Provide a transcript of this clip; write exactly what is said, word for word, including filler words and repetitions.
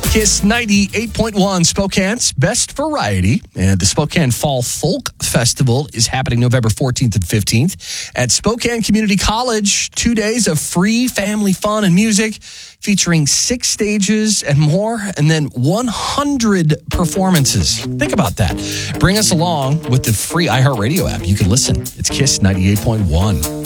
Kiss ninety-eight point one, Spokane's best variety. And the Spokane Fall Folk Festival is happening November fourteenth and fifteenth at Spokane Community College. Two days of free family fun and music featuring six stages and more, and then one hundred performances. Think about that. Bring us along with the free iHeartRadio app. You can listen. It's Kiss ninety-eight point one.